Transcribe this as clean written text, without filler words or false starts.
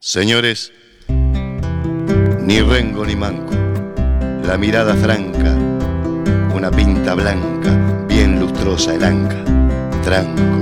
Señores, ni rengo ni manco, la mirada franca, una pinta blanca, bien lustrosa el anca, tranco,